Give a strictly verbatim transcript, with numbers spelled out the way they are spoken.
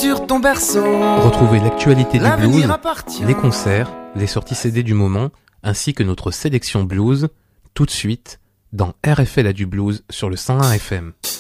sur ton berceau. Retrouvez l'actualité du L'avenir blues, appartient. les concerts, les sorties C D du moment, ainsi que notre sélection blues, tout de suite, dans R F L A du blues sur le cent un F M.